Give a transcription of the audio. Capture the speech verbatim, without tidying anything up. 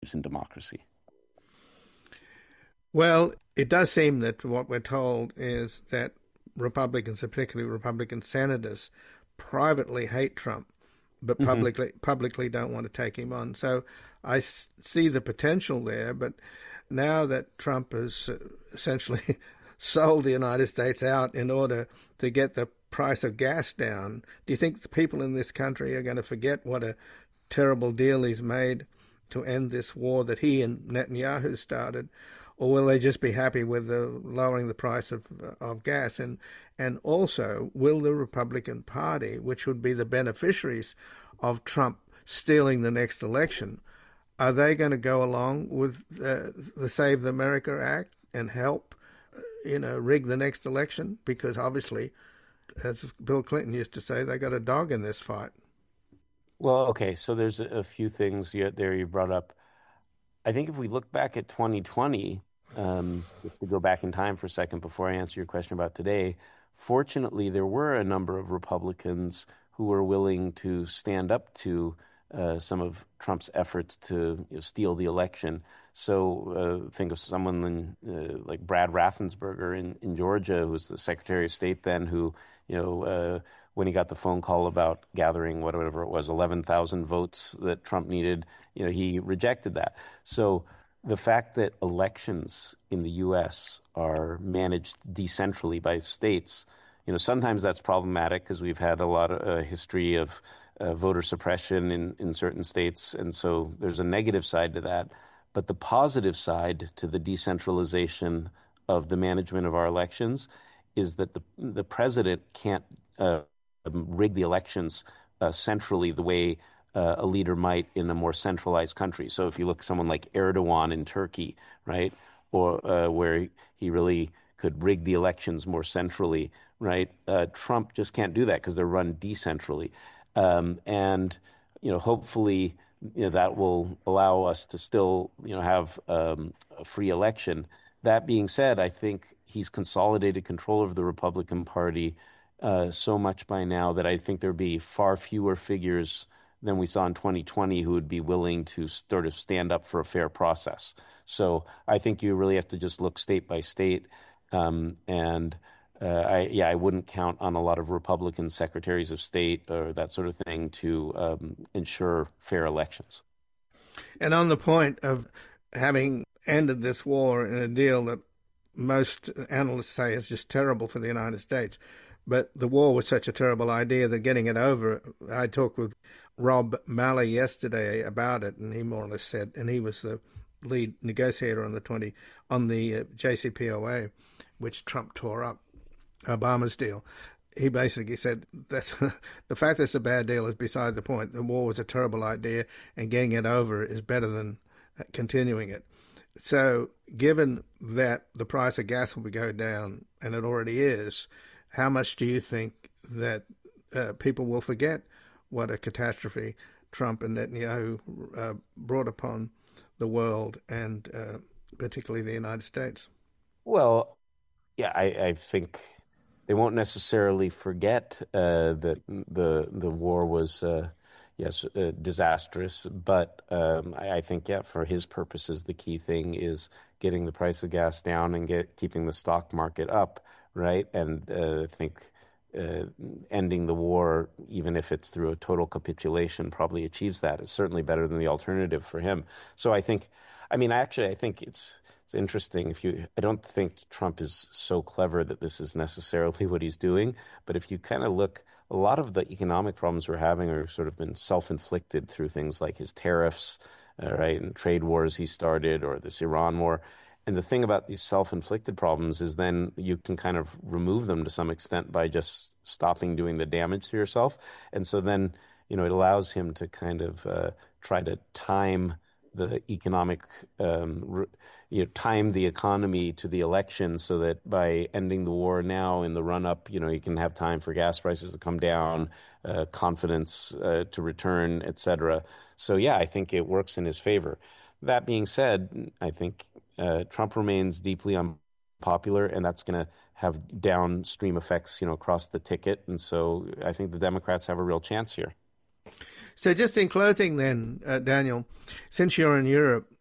in democracy. Well, it does seem that what we're told is that Republicans, particularly Republican senators, privately hate Trump, but Mm-hmm. publicly publicly don't want to take him on. So I s- see the potential there, but now that Trump has uh, essentially sold the United States out in order to get the price of gas down, do you think the people in this country are going to forget what a terrible deal he's made to end this war that he and Netanyahu started? Or will they just be happy with the lowering the price of of gas? And and also, will the Republican Party, which would be the beneficiaries of Trump stealing the next election, are they going to go along with uh, the Save America Act and help, you know, rig the next election? Because obviously, as Bill Clinton used to say, they got a dog in this fight. Well, okay, so there's a, a few things you, there you brought up. I think if we look back at twenty twenty, um, just to go back in time for a second before I answer your question about today, fortunately, there were a number of Republicans who were willing to stand up to uh, some of Trump's efforts to you know, steal the election. So uh, think of someone uh, like Brad Raffensperger in, in Georgia, who was the Secretary of State then, who, you know, uh, when he got the phone call about gathering whatever it was, eleven thousand votes that Trump needed, you know, he rejected that. So the fact that elections in the U S are managed decentrally by states, you know, sometimes that's problematic because we've had a lot of uh, history of uh, voter suppression in, in certain states. And so there's a negative side to that. But the positive side to the decentralization of the management of our elections is that the the president can't uh, rig the elections uh, centrally the way uh, a leader might in a more centralized country. So if you look at someone like Erdogan in Turkey, right, or uh, where he really could rig the elections more centrally, right? Uh, Trump just can't do that because they're run decentrally, um, and you know, hopefully, you know, that will allow us to still, you know, have um, a free election. That being said, I think he's consolidated control of the Republican Party uh, so much by now that I think there'd be far fewer figures than we saw in twenty twenty who would be willing to sort of stand up for a fair process. So I think you really have to just look state by state. Um, and uh, I, yeah, I wouldn't count on a lot of Republican secretaries of state or that sort of thing to um, ensure fair elections. And on the point of having ended this war in a deal that most analysts say is just terrible for the United States, but the war was such a terrible idea that getting it over. I talked with Rob Malley yesterday about it, and he more or less said, and he was the lead negotiator on the twenty on the uh, J C P O A, which Trump tore up, Obama's deal. He basically said that the fact that it's a bad deal is beside the point. The war was a terrible idea, and getting it over is better than continuing it. So, given that the price of gas will go down, and it already is, how much do you think that uh, people will forget what a catastrophe Trump and Netanyahu uh, brought upon the world and uh, particularly the United States? Well, yeah, I, I think they won't necessarily forget uh, that the the war was uh, yes uh, disastrous, but um, I, I think yeah, for his purposes, the key thing is getting the price of gas down and get keeping the stock market up, right? And uh, I think uh, ending the war, even if it's through a total capitulation, probably achieves that. It's certainly better than the alternative for him. So I think, I mean, actually, I think it's it's interesting. If you, I don't think Trump is so clever that this is necessarily what he's doing. But if you kind of look, a lot of the economic problems we're having are sort of been self-inflicted through things like his tariffs, uh, right, and trade wars he started, or this Iran war. And the thing about these self-inflicted problems is then you can kind of remove them to some extent by just stopping doing the damage to yourself. And so then, you know, it allows him to kind of uh, try to time the economic, um, you know, time the economy to the election so that by ending the war now in the run up, you know, you can have time for gas prices to come down, uh, confidence uh, to return, et cetera. So, yeah, I think it works in his favor. That being said, I think uh, Trump remains deeply unpopular, and that's going to have downstream effects, you know, across the ticket. And so I think the Democrats have a real chance here. So just in closing then, uh, Daniel, since you're in Europe,